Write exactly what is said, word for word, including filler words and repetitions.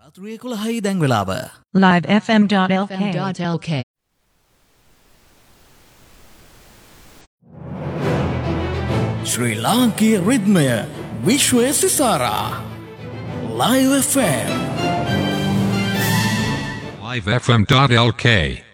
රාත්‍රියේ එකොළහයි දැන් වෙලාව. live f m dot l k ශ්‍රී ලාංකීය රිද්මය විශ්වය සිසාරා. Live F M. live f m dot l k